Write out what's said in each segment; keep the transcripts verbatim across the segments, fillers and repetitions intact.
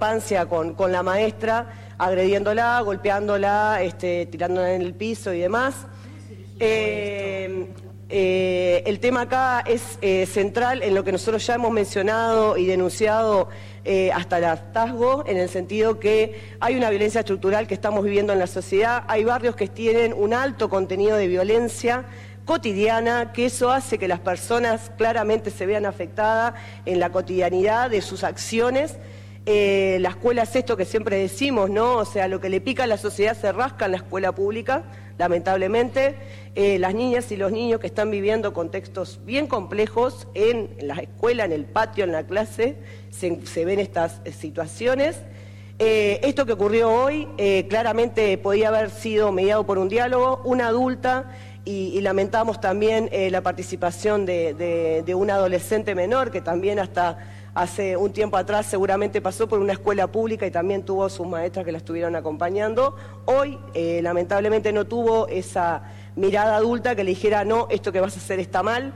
discrepancia con, con la maestra, agrediéndola, golpeándola, este, tirándola en el piso y demás. Eh, eh, el tema acá es eh, central en lo que nosotros ya hemos mencionado y denunciado eh, hasta el hartazgo, en el sentido que hay una violencia estructural que estamos viviendo en la sociedad, hay barrios que tienen un alto contenido de violencia cotidiana, que eso hace que las personas claramente se vean afectadas en la cotidianidad de sus acciones. Eh, la escuela es esto que siempre decimos, ¿no? O sea, lo que le pica a la sociedad se rasca en la escuela pública, lamentablemente. Eh, las niñas y los niños que están viviendo contextos bien complejos en, en la escuela, en el patio, en la clase, se, se ven estas eh, situaciones. Eh, esto que ocurrió hoy eh, claramente podía haber sido mediado por un diálogo, una adulta, y, y lamentamos también eh, la participación de, de, de un adolescente menor que también hasta hace un tiempo atrás seguramente pasó por una escuela pública y también tuvo sus maestras que la estuvieron acompañando. Hoy eh, lamentablemente no tuvo esa mirada adulta que le dijera, no, esto que vas a hacer está mal.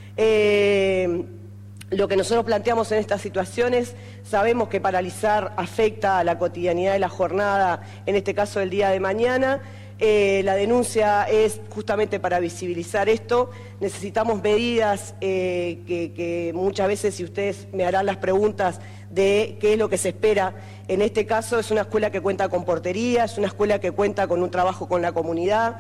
Eh, Lo que nosotros planteamos en estas situaciones, sabemos que paralizar afecta a la cotidianidad de la jornada, en este caso el día de mañana. Eh, la denuncia es justamente para visibilizar esto. Necesitamos medidas eh, que, que muchas veces, si ustedes me harán las preguntas de qué es lo que se espera, en este caso es una escuela que cuenta con portería, es una escuela que cuenta con un trabajo con la comunidad.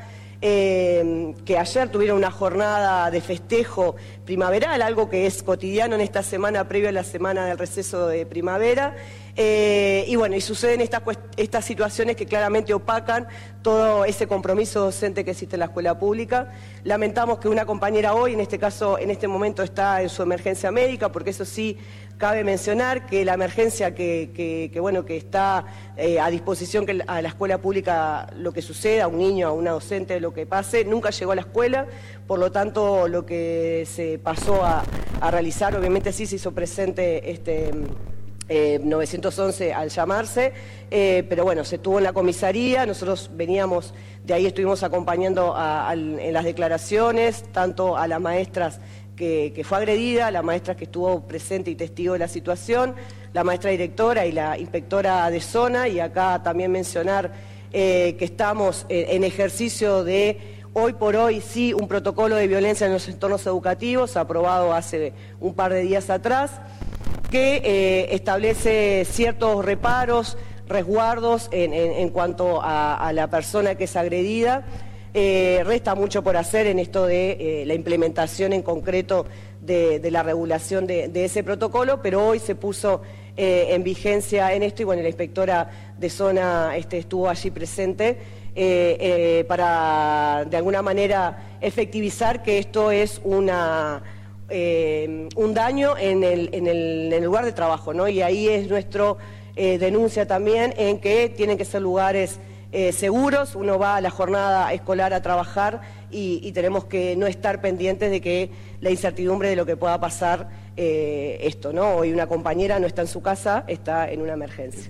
Eh, que ayer tuvieron una jornada de festejo primaveral, algo que es cotidiano en esta semana previa a la semana del receso de primavera, eh, y bueno, y suceden estas, estas situaciones que claramente opacan todo ese compromiso docente que existe en la escuela pública. Lamentamos que una compañera hoy, en este caso, en este momento está en su emergencia médica, porque eso sí, cabe mencionar que la emergencia que, que, que, bueno, que está eh, a disposición que a la escuela pública, lo que suceda, a un niño, a una docente, lo que pase, nunca llegó a la escuela, por lo tanto lo que se pasó a, a realizar, obviamente sí se hizo presente este eh, novecientos once al llamarse, eh, pero bueno, se tuvo en la comisaría, nosotros veníamos, de ahí estuvimos acompañando a, a, en las declaraciones, tanto a las maestras Que, que fue agredida, la maestra que estuvo presente y testigo de la situación, la maestra directora y la inspectora de zona, y acá también mencionar eh, que estamos en, en ejercicio de, hoy por hoy, sí, un protocolo de violencia en los entornos educativos, aprobado hace un par de días atrás, que eh, establece ciertos reparos, resguardos en, en, en cuanto a, a la persona que es agredida. Eh, resta mucho por hacer en esto de eh, la implementación en concreto de, de la regulación de, de ese protocolo, pero hoy se puso eh, en vigencia en esto y bueno, la inspectora de zona este, estuvo allí presente eh, eh, para de alguna manera efectivizar que esto es una, eh, un daño en el, en, el, en el lugar de trabajo, ¿no? Y ahí es nuestra eh, denuncia también en que tienen que ser lugares Eh, seguros, uno va a la jornada escolar a trabajar y, y tenemos que no estar pendientes de que la incertidumbre de lo que pueda pasar eh, esto, ¿no? Hoy una compañera no está en su casa, está en una emergencia.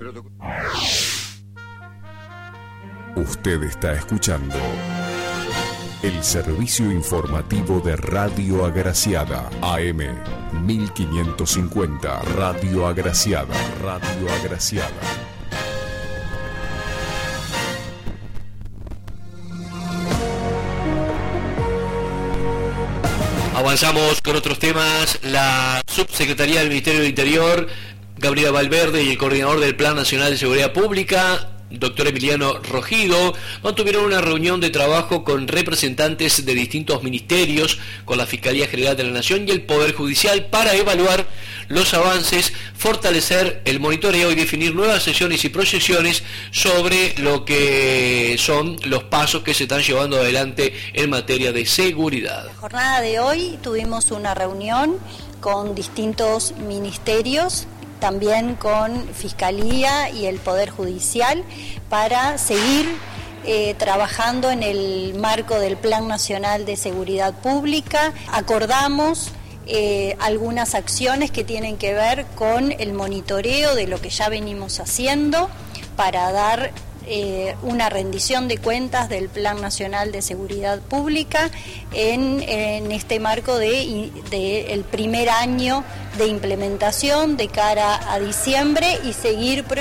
Usted está escuchando el servicio informativo de Radio Agraciada, A M mil quinientos cincuenta, Radio Agraciada, Radio Agraciada. Avanzamos con otros temas. La subsecretaría del Ministerio del Interior, Gabriela Valverde, y el coordinador del Plan Nacional de Seguridad Pública, doctor Emiliano Rojido, mantuvieron una reunión de trabajo con representantes de distintos ministerios, con la Fiscalía General de la Nación y el Poder Judicial para evaluar los avances, fortalecer el monitoreo y definir nuevas sesiones y proyecciones sobre lo que son los pasos que se están llevando adelante en materia de seguridad. La jornada de hoy tuvimos una reunión con distintos ministerios, también con Fiscalía y el Poder Judicial, para seguir eh, trabajando en el marco del Plan Nacional de Seguridad Pública. Acordamos eh, algunas acciones que tienen que ver con el monitoreo de lo que ya venimos haciendo para dar eh, una rendición de cuentas del Plan Nacional de Seguridad Pública en, en este marco de, de el primer año de implementación de cara a diciembre, y seguir